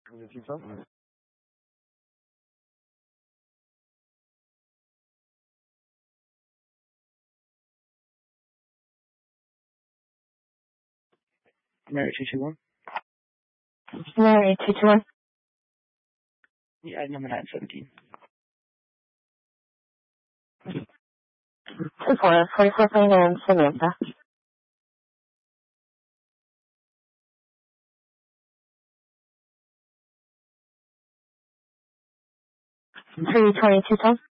Mary 221. Mary 221. Yeah, number 917. 44 plane and Samantha. 322 ton.